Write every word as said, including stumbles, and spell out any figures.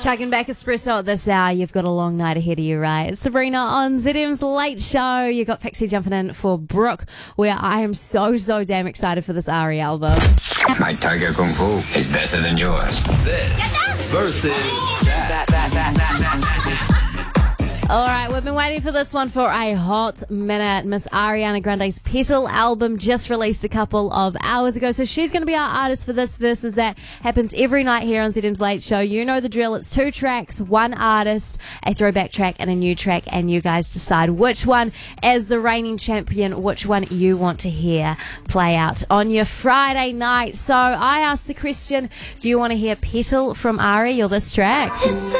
Chugging back espresso at this hour. You've got a long night ahead of you, right? Sabrina on Z M's Late Show. You got Pixie jumping in for Brooke, where I am so, so damn excited for this Ari album. My Tiger Kung Fu is better than yours. This versus that, that, that, that, that, that. All right, we've been waiting for this one for a hot minute. Miss Ariana Grande's Petal album just released a couple of hours ago, so she's going to be our artist for this versus that. Happens every night here on Z M's Late Show. You know the drill. It's two tracks, one artist, a throwback track and a new track, and you guys decide which one, as the reigning champion, which one you want to hear play out on your Friday night. So I asked the question, do you want to hear Petal from Ari or this track? It's